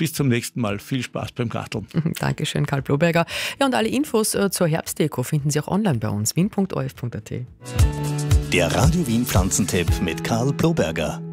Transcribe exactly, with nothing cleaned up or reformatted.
bis zum nächsten Mal. Viel Spaß beim Garteln. Dankeschön, Karl Bloberger. Ja, und alle Infos äh, zur Herbstdeko finden Sie auch online bei uns, wien punkt o f punkt a t. Der Radio Wien Pflanzentipp mit Karl Bloberger.